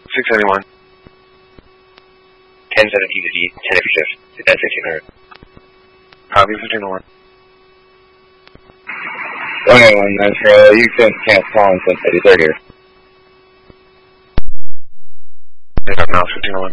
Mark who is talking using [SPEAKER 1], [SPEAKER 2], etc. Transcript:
[SPEAKER 1] 671.
[SPEAKER 2] 1017 to D, 10 if you shift. Sit down 1500.
[SPEAKER 1] Copy 1501.
[SPEAKER 3] 181 Metro, you can call in 1033 here.
[SPEAKER 1] Pick up now, 1501.